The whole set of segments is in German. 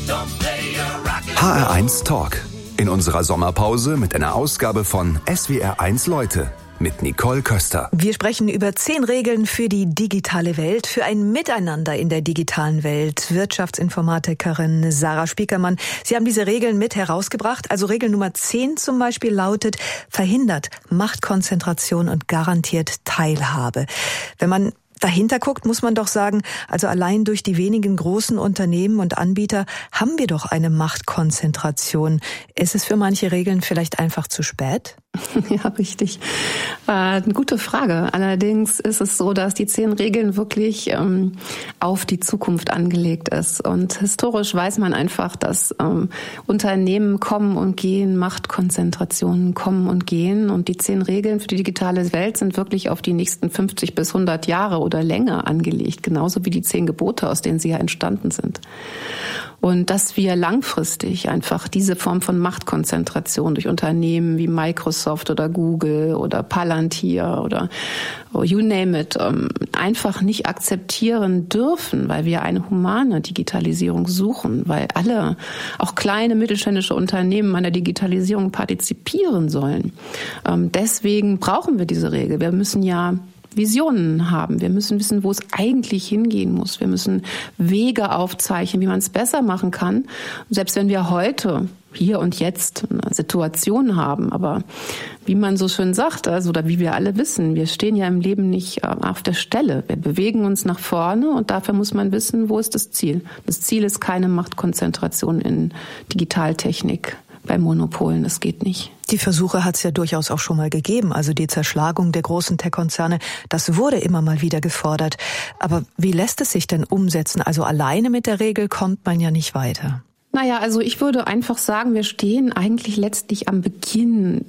HR1 Talk. In unserer Sommerpause mit einer Ausgabe von SWR1 Leute mit Nicole Köster. Wir sprechen über 10 Regeln für die digitale Welt, für ein Miteinander in der digitalen Welt. Wirtschaftsinformatikerin Sarah Spiekermann, Sie haben diese Regeln mit herausgebracht. Also Regel Nummer 10 zum Beispiel lautet, verhindert Machtkonzentration und garantiert Teilhabe. Wenn man dahinter guckt, muss man doch sagen, also allein durch die wenigen großen Unternehmen und Anbieter haben wir doch eine Machtkonzentration. Ist es für manche Regeln vielleicht einfach zu spät? Ja, richtig. Eine gute Frage. Allerdings ist es so, dass die 10 Regeln wirklich auf die Zukunft angelegt ist. Und historisch weiß man einfach, dass Unternehmen kommen und gehen, Machtkonzentrationen kommen und gehen. Und die 10 Regeln für die digitale Welt sind wirklich auf die nächsten 50 bis 100 Jahre oder länger angelegt. Genauso wie die 10 Gebote, aus denen sie ja entstanden sind. Und dass wir langfristig einfach diese Form von Machtkonzentration durch Unternehmen wie Microsoft oder Google oder Palantir oder you name it, einfach nicht akzeptieren dürfen, weil wir eine humane Digitalisierung suchen, weil alle, auch kleine mittelständische Unternehmen an der Digitalisierung partizipieren sollen. Deswegen brauchen wir diese Regel. Wir müssen ja Visionen haben. Wir müssen wissen, wo es eigentlich hingehen muss. Wir müssen Wege aufzeichnen, wie man es besser machen kann. Selbst wenn wir heute, hier und jetzt, eine Situation haben. Aber wie man so schön sagt, also oder wie wir alle wissen, wir stehen ja im Leben nicht auf der Stelle. Wir bewegen uns nach vorne und dafür muss man wissen, wo ist das Ziel. Das Ziel ist keine Machtkonzentration in Digitaltechnik. Bei Monopolen, das geht nicht. Die Versuche hat es ja durchaus auch schon mal gegeben. Also die Zerschlagung der großen Tech-Konzerne, das wurde immer mal wieder gefordert. Aber wie lässt es sich denn umsetzen? Also alleine mit der Regel kommt man ja nicht weiter. Naja, also ich würde einfach sagen, wir stehen eigentlich letztlich am Beginn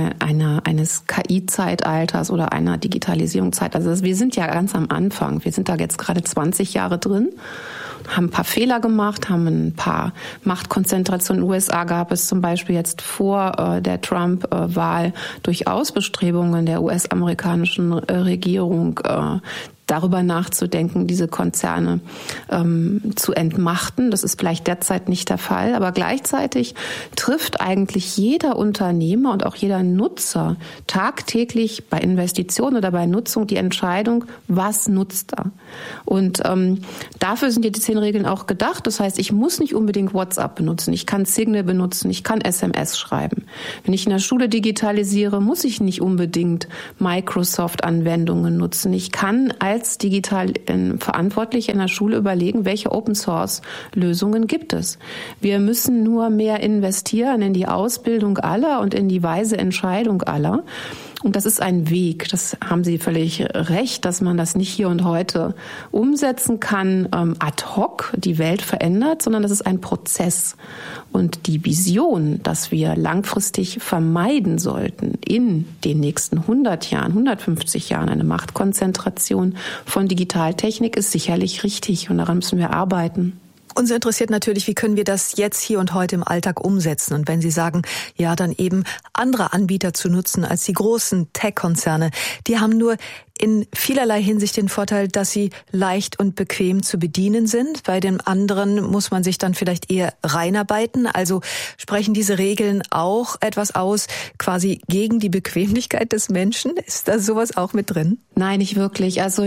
eines KI-Zeitalters oder einer Digitalisierungszeit. Also wir sind ja ganz am Anfang. Wir sind da jetzt gerade 20 Jahre drin, haben ein paar Fehler gemacht, haben ein paar Machtkonzentrationen. In den USA gab es zum Beispiel jetzt vor der Trump-Wahl durchaus Bestrebungen der US-amerikanischen Regierung, darüber nachzudenken, diese Konzerne zu entmachten. Das ist vielleicht derzeit nicht der Fall, aber gleichzeitig trifft eigentlich jeder Unternehmer und auch jeder Nutzer tagtäglich bei Investitionen oder bei Nutzung die Entscheidung, was nutzt er. Und dafür sind die 10 Regeln auch gedacht. Das heißt, ich muss nicht unbedingt WhatsApp benutzen, ich kann Signal benutzen, ich kann SMS schreiben. Wenn ich in der Schule digitalisiere, muss ich nicht unbedingt Microsoft-Anwendungen nutzen. Ich kann als digital Verantwortliche in der Schule überlegen, welche Open-Source-Lösungen gibt es. Wir müssen nur mehr investieren in die Ausbildung aller und in die weise Entscheidung aller. Und das ist ein Weg, das haben Sie völlig recht, dass man das nicht hier und heute umsetzen kann, ad hoc die Welt verändert, sondern das ist ein Prozess. Und die Vision, dass wir langfristig vermeiden sollten, in den nächsten 100 Jahren, 150 Jahren eine Machtkonzentration von Digitaltechnik, ist sicherlich richtig und daran müssen wir arbeiten. Uns interessiert natürlich, wie können wir das jetzt hier und heute im Alltag umsetzen? Und wenn Sie sagen, ja, dann eben andere Anbieter zu nutzen als die großen Tech-Konzerne, die haben nur in vielerlei Hinsicht den Vorteil, dass sie leicht und bequem zu bedienen sind. Bei den anderen muss man sich dann vielleicht eher reinarbeiten. Also sprechen diese Regeln auch etwas aus, quasi gegen die Bequemlichkeit des Menschen? Ist da sowas auch mit drin? Nein, nicht wirklich. Also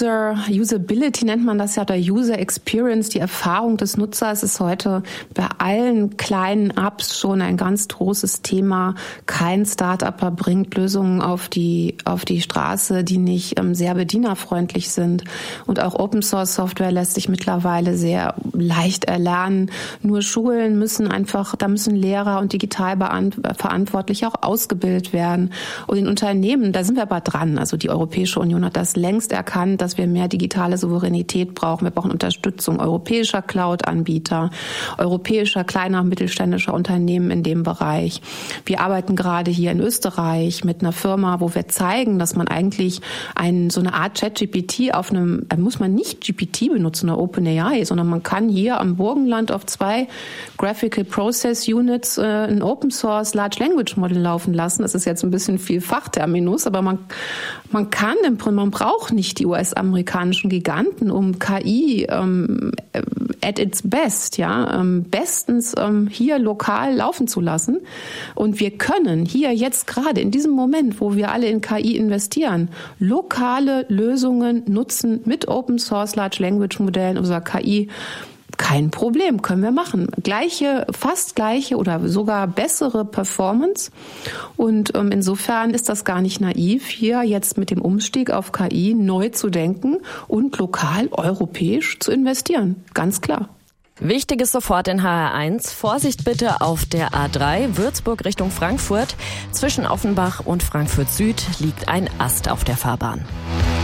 Usability nennt man das ja, oder User Experience, die Erfahrung des Nutzers ist heute bei allen kleinen Apps schon ein ganz großes Thema. Kein Start-upper bringt Lösungen auf die Straße, die nicht sehr bedienerfreundlich sind. Und auch Open-Source-Software lässt sich mittlerweile sehr leicht erlernen. Nur Schulen müssen da müssen Lehrer und Digitalverantwortliche auch ausgebildet werden. Und in Unternehmen, da sind wir aber dran. Also die Europäische Union hat das längst erkannt, dass wir mehr digitale Souveränität brauchen. Wir brauchen Unterstützung europäischer Cloud-Anbieter, europäischer kleiner und mittelständischer Unternehmen in dem Bereich. Wir arbeiten gerade hier in Österreich mit einer Firma, wo wir zeigen, dass man eigentlich so eine Art ChatGPT muss man nicht GPT benutzen oder OpenAI, sondern man kann hier am Burgenland auf 2 Graphical Process Units ein Open Source Large Language Model laufen lassen. Das ist jetzt ein bisschen viel Fachterminus, aber man Man braucht nicht die US-amerikanischen Giganten, um KI at its best, bestens hier lokal laufen zu lassen. Und wir können hier jetzt gerade in diesem Moment, wo wir alle in KI investieren, lokale Lösungen nutzen mit Open Source Large Language Modellen oder KI. Kein Problem, können wir machen. Fast gleiche oder sogar bessere Performance. Und insofern ist das gar nicht naiv, hier jetzt mit dem Umstieg auf KI neu zu denken und lokal europäisch zu investieren. Ganz klar. Wichtig ist sofort in HR1. Vorsicht bitte auf der A3 Würzburg Richtung Frankfurt. Zwischen Offenbach und Frankfurt Süd liegt ein Ast auf der Fahrbahn.